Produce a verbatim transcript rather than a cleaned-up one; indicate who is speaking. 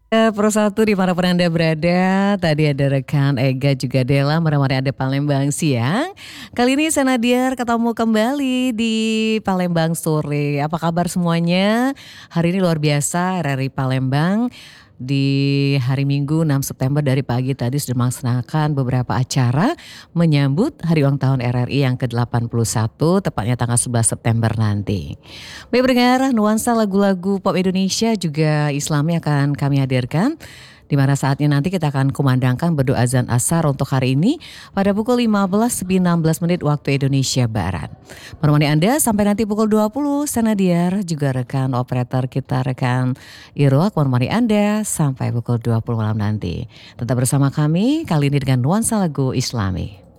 Speaker 1: Ya, Pro satu dimanapun Anda berada, tadi ada rekan Ega juga Dela, menemani Anda Palembang siang. Kali ini saya Nadia ketemu kembali di Palembang sore. Apa kabar semuanya? Hari ini luar biasa, R R I Palembang. Di hari Minggu enam September dari pagi tadi sudah melaksanakan beberapa acara menyambut hari ulang tahun R R I yang ke delapan puluh satu, tepatnya tanggal sebelas September nanti. Baik pendengar, nuansa lagu-lagu pop Indonesia juga Islami akan kami hadirkan. Di mana saatnya nanti kita akan kumandangkan berdoa azan asar untuk hari ini pada pukul lima belas lebih enam belas menit waktu Indonesia Barat. Menemani Anda sampai nanti pukul dua puluh, Sanadiar juga rekan operator kita rekan Irwa menemani Anda sampai pukul dua puluh malam nanti. Tetap bersama kami kali ini dengan nuansa lagu Islami.